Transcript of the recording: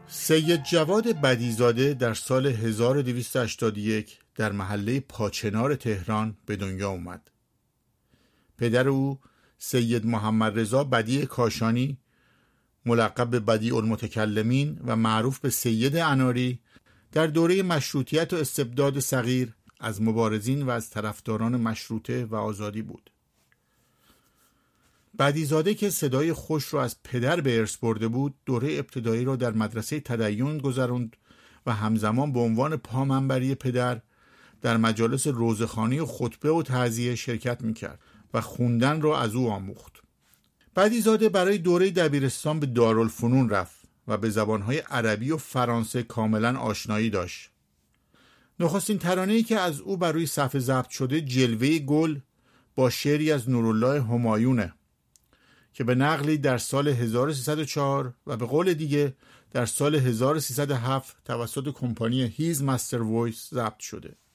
سید جواد بدیع‌زاده در سال 1281 در محله پاچنار تهران به دنیا اومد. پدر او سید محمد رضا بدیع کاشانی، ملقب به بدیع المتکلمین و معروف به سید اناری، در دوره مشروطیت و استبداد صغیر از مبارزین و از طرفداران مشروطه و آزادی بود. بدیع‌زاده که صدای خوش رو از پدر به ارث برده بود، دوره ابتدایی را در مدرسه تدین گذراند و همزمان به عنوان پامنبری پدر در مجالس روزخوانی و خطبه و تعزیه شرکت میکرد و خوندن را از او آموخت. بدیع‌زاده برای دوره دبیرستان به دارالفنون رفت و به زبانهای عربی و فرانسه کاملا آشنایی داشت. نخستین ترانه‌ای که از او بر روی صفحه ضبط شده جلوه گل با شعری از نورالله همایونه که به نقلی در سال 1304 و به قول دیگه در سال 1307 توسط کمپانی هیز مستر وایس ضبط شده.